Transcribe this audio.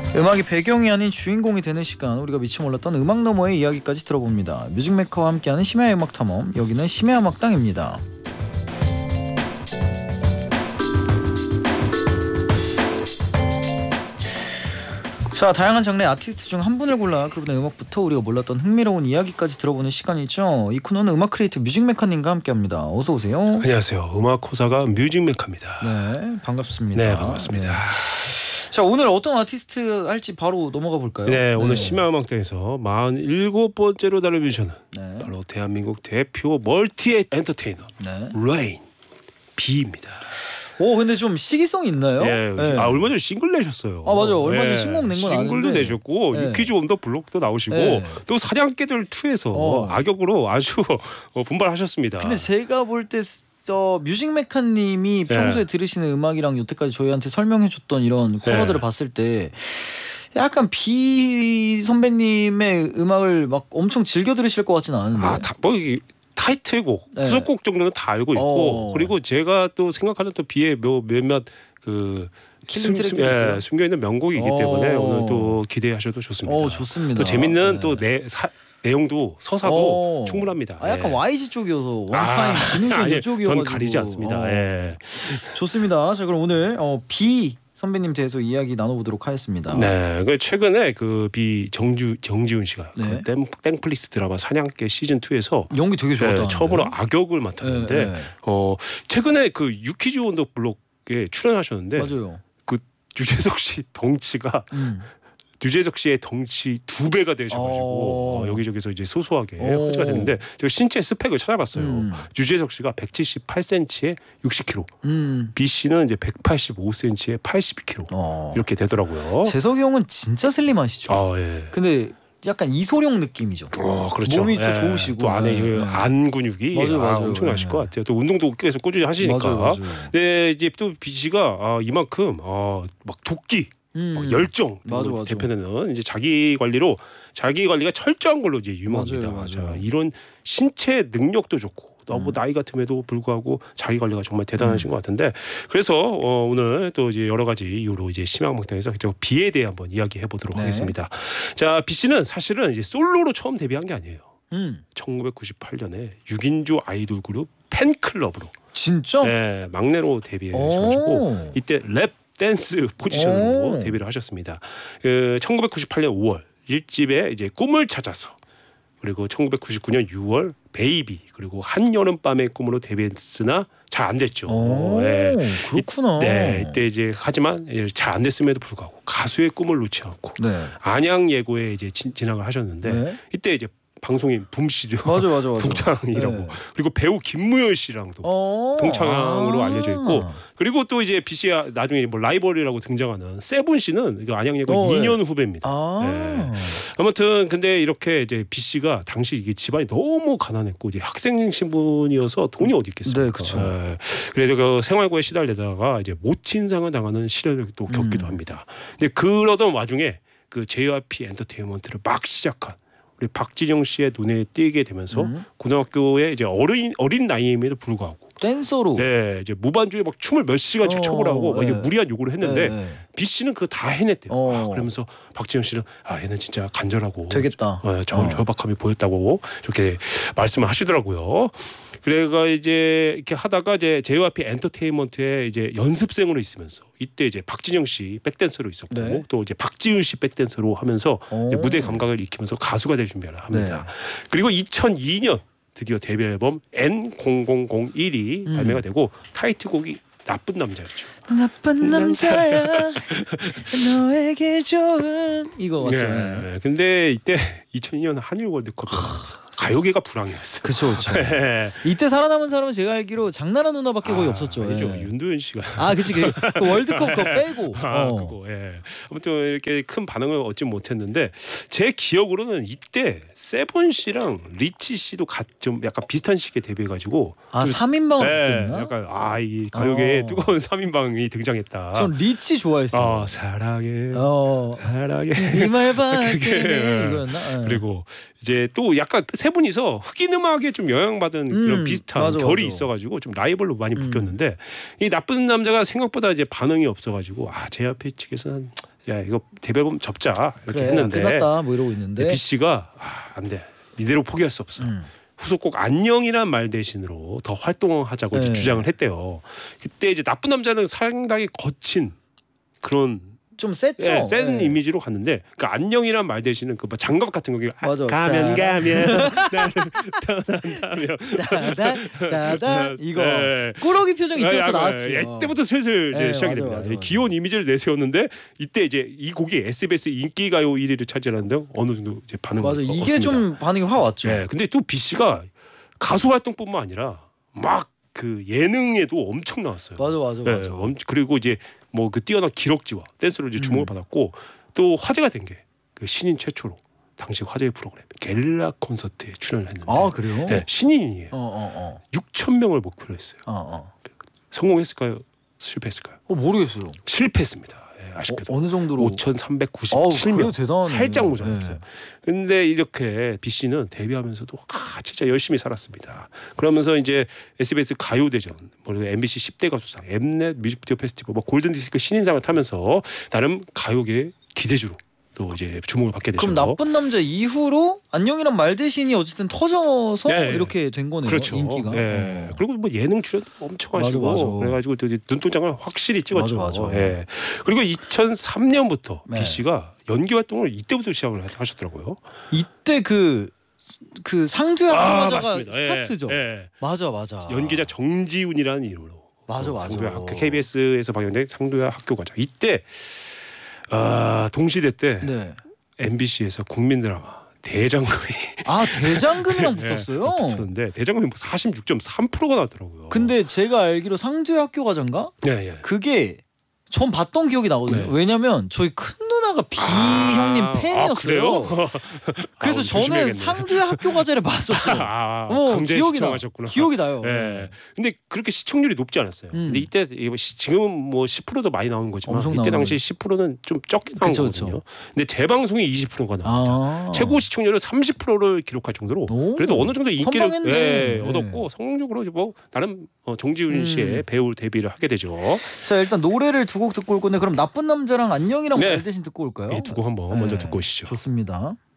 음악이 배경이 아닌 주인공이 되는 시간, 우리가 미처 몰랐던 음악 너머의 이야기까지 들어봅니다. 뮤직메이커와 함께하는 심야의 음악 탐험, 여기는 심야 음악당입니다. 자, 다양한 장르의 아티스트 중 한 분을 골라 그분의 음악부터 우리가 몰랐던 흥미로운 이야기까지 들어보는 시간이죠. 이 코너는 음악 크리에이터 뮤직메이커님과 함께합니다. 어서 오세요. 안녕하세요. 음악 호사가 뮤직메이커입니다. 네, 반갑습니다. 네, 반갑습니다. 네. 자, 오늘 어떤 아티스트 할지 바로 넘어가 볼까요? 네, 오늘 심야음악당에서 47번째로 다룰 뮤지션은 네. 바로 대한민국 대표 멀티 엔터테이너 레인 B입니다. 오, 근데 좀 시기성 있나요? 네, 네. 얼마 전에 싱글 내셨어요. 아, 맞아요. 얼마 전에 신곡 낸 건 아는데 싱글도 내셨고 유퀴즈 온 더 블록도 나오시고 또 사냥개들 2에서 악역으로 아주 분발하셨습니다. 근데 제가 볼 때 뮤직메카님이 평소에 들으시는 음악이랑 여태까지 저희한테 설명해줬던 이런 코너들을 봤을 때 약간 비 선배님의 음악을 막 엄청 즐겨 들으실 것 같지는 않은데. 뭐 이게 타이틀곡, 후속곡 정도는 다 알고 있고 그리고 제가 또 생각하는 또 비의 몇몇 그 숨겨 있는 명곡이기 때문에 오늘 또 기대하셔도 좋습니다. 좋습니다. 또 재밌는 또 내용도 서사도 충분합니다. 약간 YG 쪽이어서 원타임 진우전 이쪽이어가지고 전 가리지 않습니다. 좋습니다. 자, 그럼 오늘 비 선배님 대해서 이야기 나눠보도록 하겠습니다. 네, 최근에 그 비 정지훈 씨가 그 땡플리스 드라마 사냥개 시즌 2에서 연기 되게 좋았다. 처음으로 악역을 맡았는데 최근에 그 유퀴즈 온 더 블록에 출연하셨는데 맞아요. 그 유재석 씨 덩치가 유재석 씨의 덩치 2배가 되셔가지고 여기저기서 이제 소소하게 화제가 됐는데 제가 신체 스펙을 찾아봤어요. 유재석 씨가 178cm에 60kg, B 씨는 이제 185cm에 82kg 이렇게 되더라고요. 재석이 형은 진짜 슬림하시죠. 근데 약간 이소룡 느낌이죠. 그렇죠. 몸이 또 좋으시고 또 안에 안 근육이 엄청나실 것 같아요. 또 운동도 계속 꾸준히 하시니까. 맞아요. 네, 이제 또 B 씨가 이만큼 막 도끼. 열정 대표되는 이제 자기 관리가 철저한 걸로 이제 유명합니다. 맞아요. 이런 신체 능력도 좋고 너무 나이 같음에도 불구하고 자기 관리가 정말 대단하신 것 같은데 그래서 오늘 또 이제 여러 가지 이유로 이제 심야음악당에서 비에 대해 한번 이야기해 보도록 하겠습니다. 자, B 씨는 사실은 이제 솔로로 처음 데뷔한 게 아니에요. 1998년에 6인조 아이돌 그룹 팬클럽으로 진짜? 네, 막내로 데뷔하셔가지고 이때 랩 댄스 포지션으로 데뷔를 하셨습니다. 1998년 5월 1집에 이제 꿈을 찾아서 그리고 1999년 6월 베이비 그리고 한여름밤의 꿈으로 데뷔했으나 잘 안 됐죠. 그렇구나. 이때 이제 하지만 잘 안 됐음에도 불구하고 가수의 꿈을 놓지 않고 안양 예고에 이제 진학을 하셨는데 이때 이제 방송인 붐 씨도 동창이라고 그리고 배우 김무열 씨랑도 동창으로 알려져 있고 그리고 또 이제 B 씨가 나중에 뭐 라이벌이라고 등장하는 세븐 씨는 안양예고 2년 후배입니다. 아무튼 근데 이렇게 이제 B 씨가 당시 이게 집안이 너무 가난했고 이제 학생 신분이어서 돈이 어디 있겠습니까? 네, 그렇죠. 그래서 그 생활고에 시달리다가 이제 모친상을 당하는 시련을 또 겪기도 합니다. 근데 그러던 와중에 그 JYP 엔터테인먼트를 막 시작한 우리 박진영 씨의 눈에 띄게 되면서 고등학교에 이제 어린 나이임에도 불구하고 댄서로 이제 무반주에 막 춤을 몇 시간씩 춰보라고 막 이제 무리한 요구를 했는데 B 씨는 그거 다 해냈대요. 그러면서 박진영 씨는 얘는 진짜 간절하고 되겠다. 절박함이 보였다고 이렇게 말씀을 하시더라고요. 그래가 이제 이렇게 하다가 이제 JYP 엔터테인먼트에 이제 연습생으로 있으면서 이때 이제 박진영 씨 백댄서로 있었고 또 이제 박지훈 씨 백댄서로 하면서 무대 감각을 익히면서 가수가 될 준비를 합니다. 그리고 2002년 드디어 데뷔 앨범 N0001이 발매가 되고 타이틀곡이 나쁜 남자였죠. 나쁜 남자야 너에게 좋은 이거 맞죠? 근데 이때 2002년 한일 월드컵 가요계가 불황이었어요. 그렇죠. 이때 살아남은 사람은 제가 알기로 장나라 누나밖에 거의 없었죠. 아니죠. 윤도현 씨가. 그치. 그 월드컵 그거 빼고. 그거. 아무튼 이렇게 큰 반응을 얻지 못했는데 제 기억으로는 이때 세븐 씨랑 리치 씨도 좀 약간 비슷한 시기에 데뷔해가지고. 3인방을 약간 이 가요계에 뜨거운 3인방이 등장했다. 전 리치 좋아했어요. 사랑해. 이 말밖에 이거였나? 그리고 이제 또 약간 세 분이서 흑인 음악에 좀 영향받은 그런 비슷한 결이 있어가지고 좀 라이벌로 많이 붙겼는데 이 나쁜 남자가 생각보다 이제 반응이 없어가지고 JYP 측에서는 야 이거 데뷔앨범 접자 이렇게 그래, 했는데 끝났다 뭐 이러고 있는데 B 씨가 안 돼. 이대로 포기할 수 없어. 후속곡 안녕이란 말 대신으로 더 활동하자고 이제 주장을 했대요. 그때 이제 나쁜 남자는 상당히 거친 그런 좀 셌죠. 센 이미지로 갔는데 그 안녕이란 말 대신은 그 장갑 같은 거 가면 나를 떠난다며 따다 이거 꾸러기 표정 이때부터 나왔지. 이때부터 슬슬 이제 시작이 됩니다. 맞아. 귀여운 이미지를 내세웠는데 이때 이제 이 곡이 SBS 인기가요 1위를 차지하는데 어느 정도 이제 반응을 맞아. 이게 얻습니다. 좀 반응이 확 왔죠. 근데 또 B 씨가 가수 활동뿐만 아니라 막 그 예능에도 엄청 나왔어요. 맞아. 그리고 이제 뭐 그 뛰어난 기럭지와 댄스로 이제 주목을 받았고 또 화제가 된 게 그 신인 최초로 당시 화제의 프로그램 게릴라 콘서트에 출연을 했는데. 아 그래요? 네, 신인이에요. 6,000명을 목표로 했어요. 성공했을까요? 실패했을까요? 모르겠어요. 실패했습니다. 아쉽게도 어느 정도로 5,397명 대단하네. 살짝 모자랐어요. 근데 이렇게 B 씨는 데뷔하면서도 진짜 열심히 살았습니다. 그러면서 이제 SBS 가요대전, 그리고 MBC 10대 가수상, 엠넷 뮤직비디오 페스티벌, 뭐 골든디스크 신인상을 타면서 나름 가요계 기대주로 또 이제 주목을 받게 되죠. 그럼 나쁜 남자 이후로 안녕이란 말 대신이 어쨌든 터져서 이렇게 된 거네요. 그렇죠. 인기가. 그리고 뭐 예능 출연 엄청 하시고 맞아. 그래가지고 눈동장을 확실히 찍었죠. 맞아. 그리고 2003년부터 B 씨가 연기 활동을 이때부터 시작을 하셨더라고요. 이때 그 상주야 학교가자가 스타트죠. 맞아. 연기자 정지훈이라는 이름으로. 맞아. KBS에서 방영된 상주야 학교가자. 이때 동시대 때 MBC에서 국민 드라마 대장금이 대장금이랑 붙었어요? 붙었는데 대장금이 46.3%가 나왔더라고요. 근데 제가 알기로 상주야 학교가자인가? 그게 전 봤던 기억이 나거든요. 왜냐면 저희 큰 누나가 B 형님 팬이었어요. 그래서 저는 상주야 학교가자를 봤었어요. 강제 시청하셨구나. 기억이 나요. 근데 그렇게 시청률이 높지 않았어요. 근데 이때 지금은 뭐 10%도 많이 나오는 거지만 이때 당시 10%는 좀 적게 나온 거거든요. 근데 재방송이 20%가 나왔죠. 최고 시청률은 30%를 기록할 정도로 그래도 어느 정도 인기를 얻었고 성적으로 뭐 나름 정지훈 씨의 배우 데뷔를 하게 되죠. 자 일단 노래를 두 곡 듣고 올 건데 그럼 나쁜 남자랑 안녕이랑 말 대신 듣고 올까요? 이 두 곡 한번 먼저 듣고 오시죠. 좋습니다.